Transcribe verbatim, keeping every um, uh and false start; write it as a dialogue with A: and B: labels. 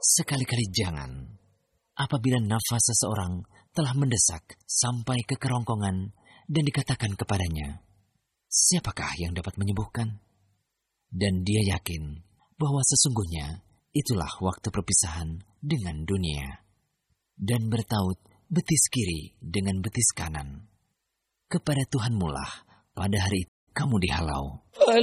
A: Sekali-kali jangan. Apabila nafas seseorang telah mendesak sampai ke kerongkongan dan dikatakan kepadanya, siapakah yang dapat menyembuhkan? Dan dia yakin bahwa sesungguhnya itulah waktu perpisahan dengan dunia. Dan bertaut betis kiri dengan betis kanan. Kepada Tuhan mulah pada hari itu kamu dihalau.